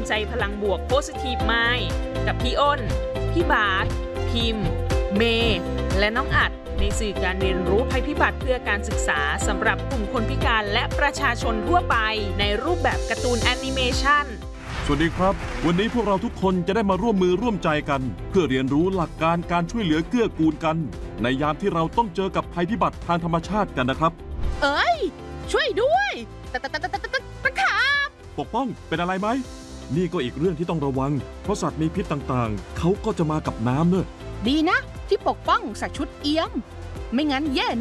ใจพลังบวก Positive Mind กับพี่อ้น พี่บาสพิมพ์ เมย์และน้องอัดในสื่อการเรียนรู้ภัยพิบัติเพื่อการศึกษาสำหรับกลุ่มคนพิการและประชาชนทั่วไปในรูปแบบการ์ตูนแอนิเมชันสวัสดีครับวันนี้พวกเราทุกคนจะได้มาร่วมมือร่วมใจกันเพื่อเรียนรู้หลักการการช่วยเหลือเกื้อกูลกันในยามที่เราต้องเจอกับภัยพิบัติทางธรรมชาติกันนะครับเอ้ยช่วยด้วยตะขาบปกป้องเป็นอะไรไหมนี่ก็อีกเรื่องที่ต้องระวังเพราะสัตว์มีพิษต่างๆเขาก็จะมากับน้ำเนอะดีนะที่ปกป้องใส่ชุดเอี้ยมไม่งั้นแย่